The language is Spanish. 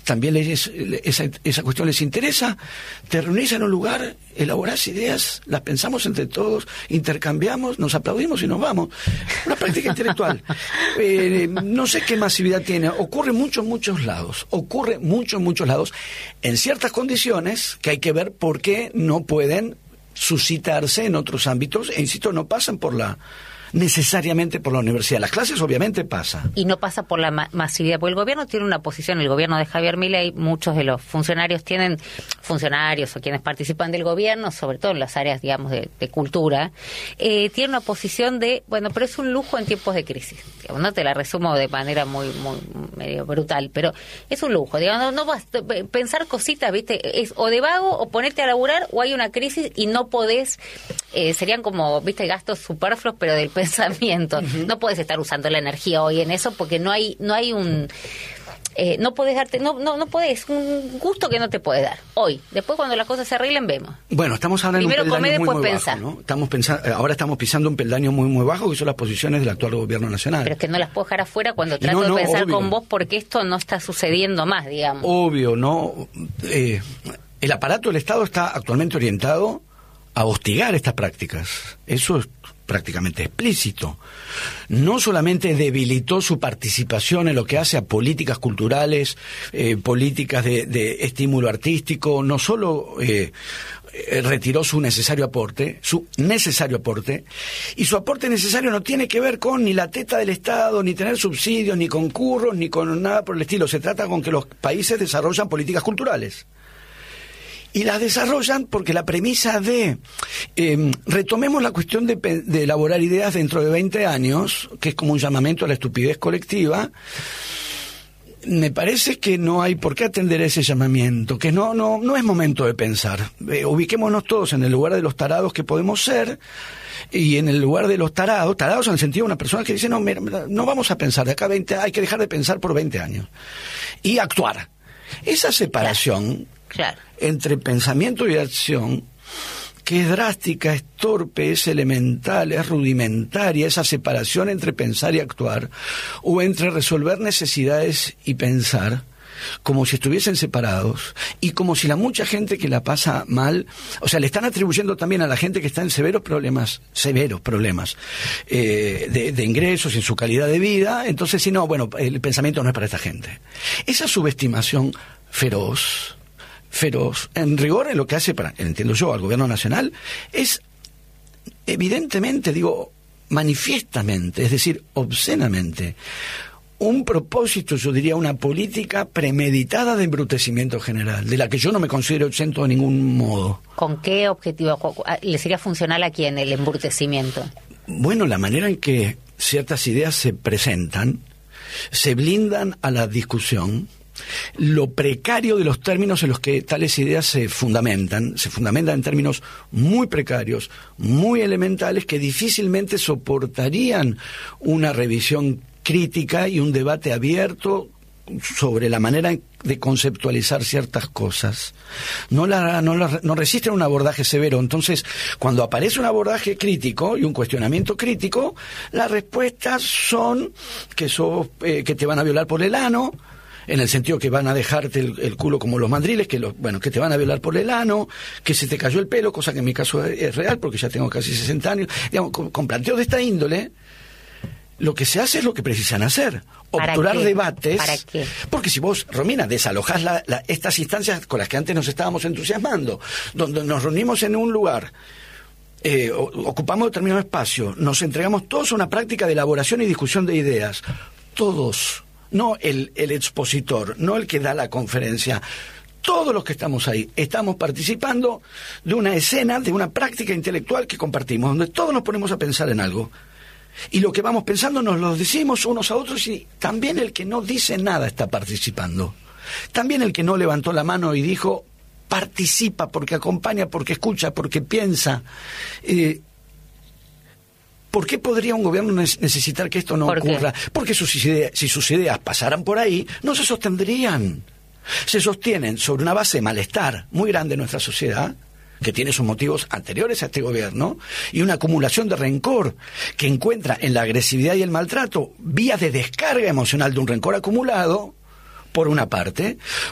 también esa cuestión les interesa, te reunís en un lugar, elaborás ideas, las pensamos entre todos, intercambiamos, nos aplaudimos y nos vamos. Una práctica intelectual. No sé qué masividad tiene, ocurre mucho en muchos lados, en ciertas condiciones que hay que ver por qué no pueden suscitarse en otros ámbitos, e insisto, no pasan necesariamente por la universidad. Las clases obviamente pasa. Y no pasa por la masividad, porque el gobierno tiene una posición, el gobierno de Javier Milei, muchos de los funcionarios o quienes participan del gobierno, sobre todo en las áreas, digamos, de cultura, tienen una posición de, bueno, pero es un lujo en tiempos de crisis. Digamos, no te la resumo de manera muy medio brutal, pero es un lujo. Digamos, no vas pensar cositas, ¿viste? Es o de vago o ponerte a laburar o hay una crisis y no podés, serían como, ¿viste? Gastos superfluos, pero del pensamiento. Uh-huh. No puedes estar usando la energía hoy en eso porque no hay un no podés darte, no podés, un gusto que no te puedes dar hoy. Después cuando las cosas se arreglen vemos. Bueno, estamos ahora primero en un peldaño después muy pensar. Bajo, ¿no? Ahora estamos pisando un peldaño muy bajo, que son las posiciones del actual gobierno nacional. Pero es que no las puedo dejar afuera cuando trato de pensar obvio. Con vos, porque esto no está sucediendo más, digamos. Obvio, ¿no? El aparato del Estado está actualmente orientado a hostigar estas prácticas. Eso es prácticamente explícito. No solamente debilitó su participación en lo que hace a políticas culturales, políticas de estímulo artístico, no solo retiró su necesario aporte, y su aporte necesario no tiene que ver con ni la teta del Estado, ni tener subsidios, ni concursos, ni con nada por el estilo. Se trata con que los países desarrollan políticas culturales. Y las desarrollan porque la premisa de retomemos la cuestión de elaborar ideas dentro de 20 años, que es como un llamamiento a la estupidez colectiva. Me parece que no hay por qué atender ese llamamiento, que no es momento de pensar. Ubiquémonos todos en el lugar de los tarados que podemos ser, y en el lugar de los tarados en el sentido de una persona que dice, no vamos a pensar, de acá a 20, hay que dejar de pensar por 20 años. Y actuar. Esa separación... Claro. Entre pensamiento y acción, que es drástica, es torpe, es elemental, es rudimentaria, esa separación entre pensar y actuar, o entre resolver necesidades y pensar, como si estuviesen separados, y como si la mucha gente que la pasa mal, o sea, le están atribuyendo también a la gente que está en severos problemas de ingresos y en su calidad de vida. Entonces, si no, bueno, el pensamiento no es para esta gente. Esa subestimación feroz, en rigor, en lo que hace, entiendo yo, al gobierno nacional, es evidentemente, manifiestamente, es decir, obscenamente, un propósito, yo diría, una política premeditada de embrutecimiento general, de la que yo no me considero exento de ningún modo. ¿Con qué objetivo le sería funcional a quién el embrutecimiento? Bueno, la manera en que ciertas ideas se presentan, se blindan a la discusión, lo precario de los términos en los que tales ideas se fundamentan en términos muy precarios, muy elementales, que difícilmente soportarían una revisión crítica y un debate abierto sobre la manera de conceptualizar ciertas cosas. No resisten un abordaje severo. Entonces, cuando aparece un abordaje crítico y un cuestionamiento crítico, las respuestas son que te van a violar por el ano, en el sentido que van a dejarte el culo como los mandriles, que te van a violar por el ano, que se te cayó el pelo, cosa que en mi caso es real porque ya tengo casi 60 años. Digamos, con planteos de esta índole, lo que se hace es lo que precisan hacer, obturar debates. ¿Para qué? Porque si vos, Romina, desalojás estas instancias con las que antes nos estábamos entusiasmando, donde nos reunimos en un lugar, ocupamos determinado espacio, nos entregamos todos a una práctica de elaboración y discusión de ideas, todos, no el expositor, no el que da la conferencia. Todos los que estamos ahí estamos participando de una escena, de una práctica intelectual que compartimos, donde todos nos ponemos a pensar en algo. Y lo que vamos pensando nos lo decimos unos a otros, y también el que no dice nada está participando. También el que no levantó la mano y dijo, participa, porque acompaña, porque escucha, porque piensa. ¿Por qué podría un gobierno necesitar que esto no ocurra? Porque si sus ideas pasaran por ahí, no se sostendrían. Se sostienen sobre una base de malestar muy grande en nuestra sociedad, que tiene sus motivos anteriores a este gobierno, y una acumulación de rencor que encuentra en la agresividad y el maltrato vías de descarga emocional de un rencor acumulado, por una parte.